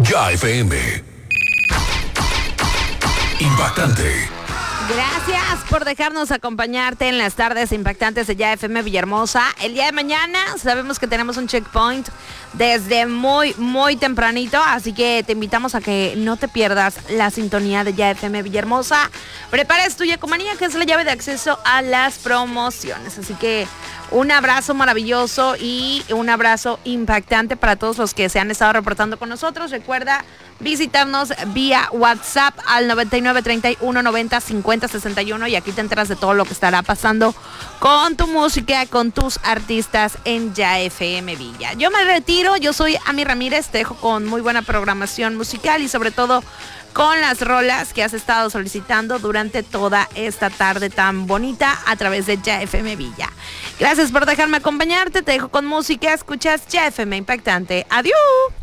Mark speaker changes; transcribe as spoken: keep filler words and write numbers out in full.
Speaker 1: Ya F M. Impactante.
Speaker 2: Gracias por dejarnos acompañarte en las tardes impactantes de Ya F M Villahermosa. El día de mañana sabemos que tenemos un checkpoint desde muy, muy tempranito, así que te invitamos a que no te pierdas la sintonía de Ya F M Villahermosa. Prepares tu Yacomanía, que es la llave de acceso a las promociones. Así que un abrazo maravilloso y un abrazo impactante para todos los que se han estado reportando con nosotros. Recuerda visitarnos vía WhatsApp al noventa y nueve, treinta y uno, noventa, cincuenta, sesenta y uno y aquí te enteras de todo lo que estará pasando con tu música, con tus artistas en Ya F M Villa. Yo me retiro, yo soy Ami Ramírez, te dejo con muy buena programación musical y sobre todo con las rolas que has estado solicitando durante toda esta tarde tan bonita a través de Ya F M Villa. Gracias por dejarme acompañarte, te dejo con música, escuchas Ya F M Impactante. Adiós.